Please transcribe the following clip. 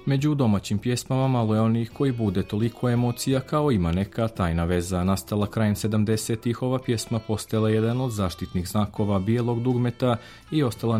Među domaćim pjesmama malo je onih koji bude toliko emocija kao ima neka tajna veza. Nastala krajem 70-ih, ova pjesma postala jedan od zaštitnih znakova bijelog dugmeta i ostala